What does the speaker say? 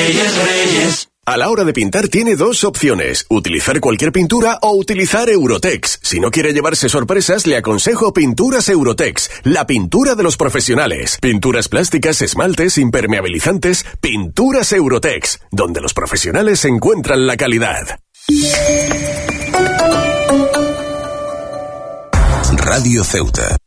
Reyes, Reyes. A la hora de pintar tiene dos opciones, utilizar cualquier pintura o utilizar Eurotex. Si no quiere llevarse sorpresas, le aconsejo Pinturas Eurotex, la pintura de los profesionales. Pinturas plásticas, esmaltes, impermeabilizantes, Pinturas Eurotex, donde los profesionales encuentran la calidad. Radio Ceuta.